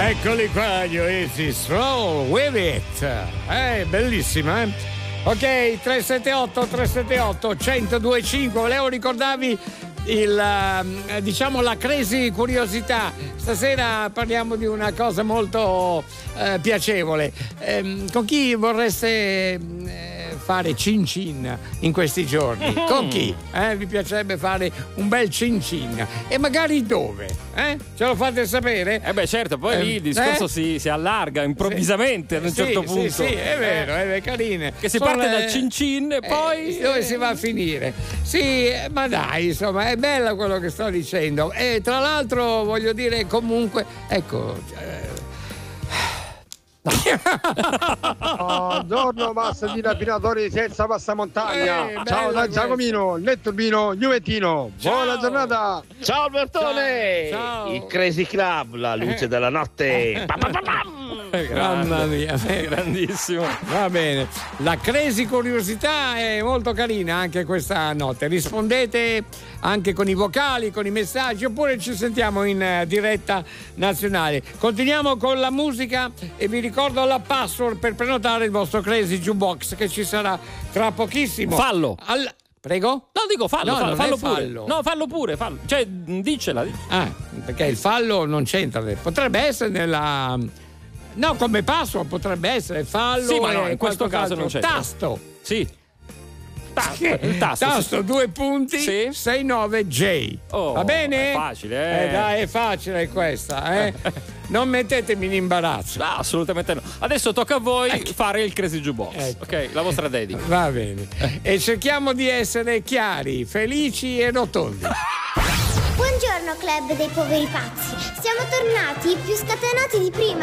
Eccoli qua gli Oasis, Roll With It. Bellissima, eh? Ok, 378 1025. Volevo ricordarvi diciamo la crazy curiosità. Stasera parliamo di una cosa molto piacevole. Con chi vorreste fare cin cin in questi giorni? Con chi? Vi piacerebbe fare un bel cin cin? E magari dove? Ce lo fate sapere? Beh, certo, poi lì il discorso si allarga improvvisamente ad un certo punto. Sì, è vero, è carine. Che si parte dal cin cin e poi dove si va a finire? Sì, ma dai, insomma, è bello quello che sto dicendo. E tra l'altro voglio dire comunque, ecco. Buongiorno massa di rapinatori senza passamontagna. Ciao da Giacomino, il netturbino Juventino. Buona giornata. Ciao Albertone. Ciao. Il Crazy Club, la luce della notte. Mamma mia, grandissimo. Va bene, la crazy curiosità è molto carina anche questa notte. Rispondete anche con i vocali, con i messaggi, oppure ci sentiamo in diretta nazionale. Continuiamo con la musica e vi ricordo la password per prenotare il vostro Crazy Jukebox che ci sarà tra pochissimo. Fallo. Prego? No, dico fallo, no, fallo pure. Fallo. No, fallo pure, fallo. Cioè, dicela. Perché il fallo non c'entra. Potrebbe essere nella... No, come password potrebbe essere fallo. Sì, ma no, in questo caso non c'è. Tasto. Sì. Il tasto, 2 punti, sì. 69J. Va bene? È facile, dai, è facile questa, Non mettetemi in imbarazzo. No, assolutamente no. Adesso tocca a voi fare il Crazy Jukebox. Ok, la vostra dedica. Va bene. E cerchiamo di essere chiari, felici e rotondi. Buongiorno club dei poveri pazzi. Siamo tornati più scatenati di prima.